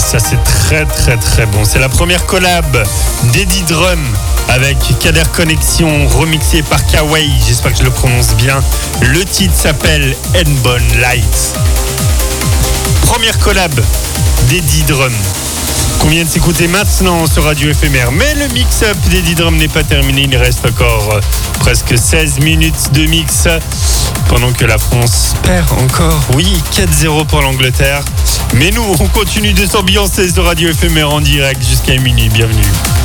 ça c'est très très très bon. C'est la première collab d'Eddie Drum avec Kader Connexion, remixé par Kawaii, j'espère que je le prononce bien. Le titre s'appelle N-Bone Light. Première collab d'Eddie Drum qu'on vient de s'écouter maintenant sur Radio Éphémère. Mais le mix-up d'Eddie Drum n'est pas terminé, il reste encore presque 16 minutes de mix pendant que la France perd encore, oui, 4-0 pour l'Angleterre. Mais nous, on continue de s'ambiancer sur Radio Éphémère en direct jusqu'à minuit. Bienvenue.